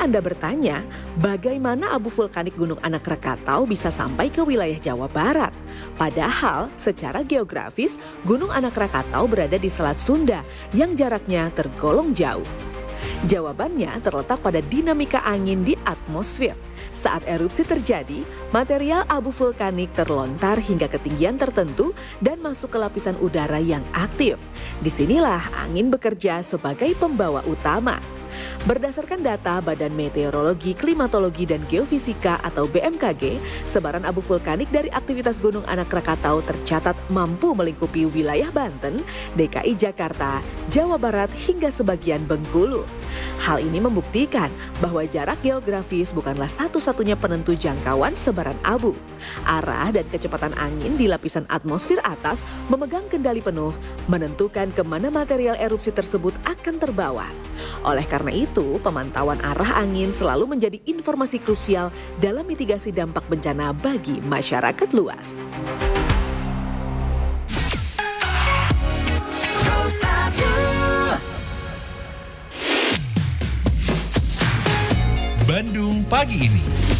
Anda bertanya, bagaimana abu vulkanik Gunung Anak Rakatau bisa sampai ke wilayah Jawa Barat? Padahal secara geografis, Gunung Anak Rakatau berada di Selat Sunda yang jaraknya tergolong jauh. Jawabannya terletak pada dinamika angin di atmosfer. Saat erupsi terjadi, material abu vulkanik terlontar hingga ketinggian tertentu dan masuk ke lapisan udara yang aktif. Disinilah angin bekerja sebagai pembawa utama. Berdasarkan data Badan Meteorologi, Klimatologi, dan Geofisika atau BMKG, sebaran abu vulkanik dari aktivitas Gunung Anak Rakatau tercatat mampu melingkupi wilayah Banten, DKI Jakarta, Jawa Barat, hingga sebagian Bengkulu. Hal ini membuktikan bahwa jarak geografis bukanlah satu-satunya penentu jangkauan sebaran abu. Arah dan kecepatan angin di lapisan atmosfer atas memegang kendali penuh, menentukan kemana material erupsi tersebut akan terbawa. Oleh karena itu, pemantauan arah angin selalu menjadi informasi krusial dalam mitigasi dampak bencana bagi masyarakat luas. Bandung Pagi Ini.